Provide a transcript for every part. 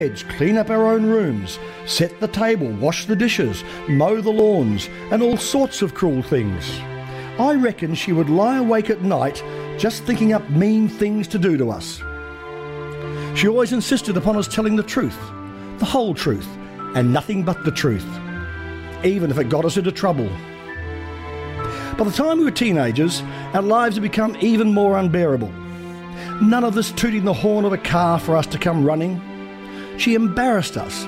clean up our own rooms, set the table, wash the dishes, mow the lawns, and all sorts of cruel things. I reckon she would lie awake at night just thinking up mean things to do to us. She always insisted upon us telling the truth, the whole truth, and nothing but the truth, even if it got us into trouble. By the time we were teenagers, our lives had become even more unbearable. None of this tooting the horn of a car for us to come running. She embarrassed us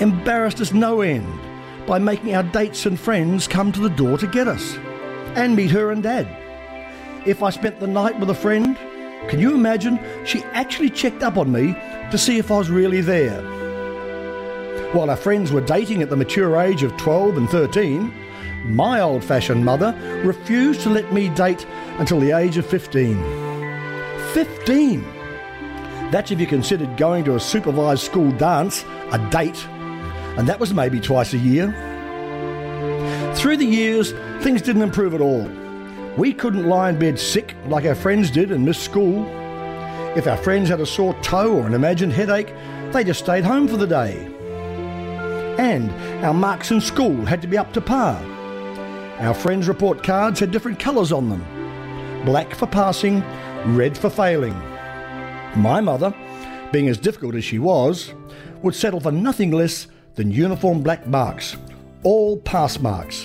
no end, by making our dates and friends come to the door to get us, and meet her and Dad. If I spent the night with a friend, can you imagine, she actually checked up on me to see if I was really there. While our friends were dating at the mature age of 12 and 13, my old-fashioned mother refused to let me date until the age of 15. 15! That's if you considered going to a supervised school dance a date, and that was maybe twice a year. Through the years, things didn't improve at all. We couldn't lie in bed sick like our friends did and miss school. If our friends had a sore toe or an imagined headache, they just stayed home for the day. And our marks in school had to be up to par. Our friends' report cards had different colours on them. Black for passing, red for failing. My mother, being as difficult as she was, would settle for nothing less than uniform black marks, all pass marks.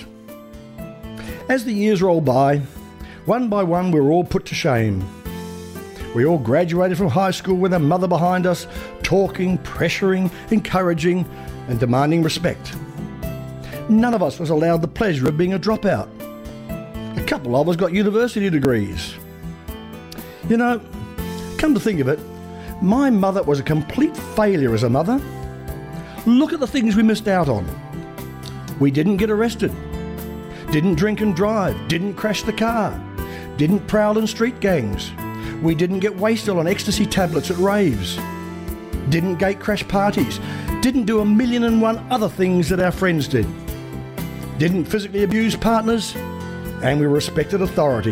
As the years rolled by, one by one we were all put to shame. We all graduated from high school with our mother behind us, talking, pressuring, encouraging, and demanding respect. None of us was allowed the pleasure of being a dropout. A couple of us got university degrees. You know, come to think of it, my mother was a complete failure as a mother. Look at the things we missed out on. We didn't get arrested, didn't drink and drive, didn't crash the car, didn't prowl in street gangs. We didn't get wasted on ecstasy tablets at raves, didn't gate crash parties, didn't do 1,000,001 other things that our friends did, didn't physically abuse partners, and we respected authority.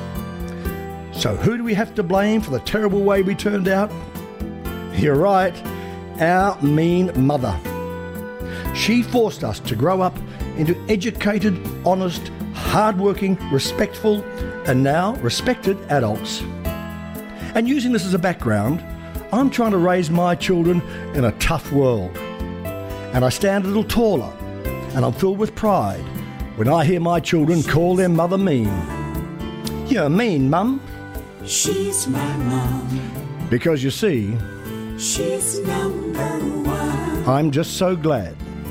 So who do we have to blame for the terrible way we turned out? You're right, our mean mother. She forced us to grow up into educated, honest, hard-working, respectful, and now respected adults. And using this as a background, I'm trying to raise my children in a tough world. And I stand a little taller, and I'm filled with pride when I hear my children call their mother mean. You're mean, Mum. She's my mum. Because you see, she's number one. I'm just so glad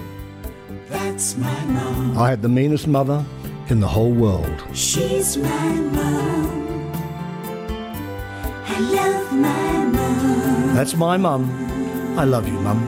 that's my mum. I had the meanest mother in the whole world. She's my mum. I love my mum. That's my mum. I love you, Mum.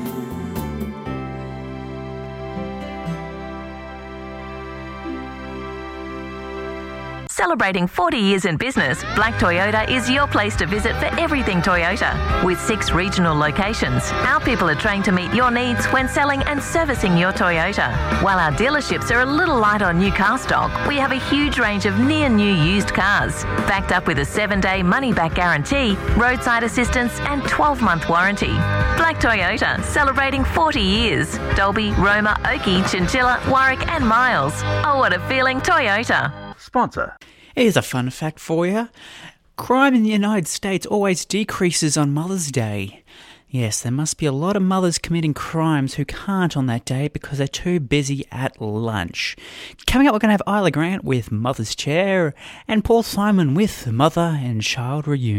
Celebrating 40 years in business, Black Toyota is your place to visit for everything Toyota. With 6 regional locations, our people are trained to meet your needs when selling and servicing your Toyota. While our dealerships are a little light on new car stock, we have a huge range of near-new used cars, backed up with a 7-day money-back guarantee, roadside assistance and 12-month warranty. Black Toyota, celebrating 40 years. Dolby, Roma, Oakey, Chinchilla, Warwick and Miles. Oh, what a feeling, Toyota. Sponsor. Here's a fun fact for you. Crime in the United States always decreases on Mother's Day. Yes, there must be a lot of mothers committing crimes who can't on that day because they're too busy at lunch. Coming up, we're going to have Isla Grant with Mother's Chair and Paul Simon with Mother and Child Reunion.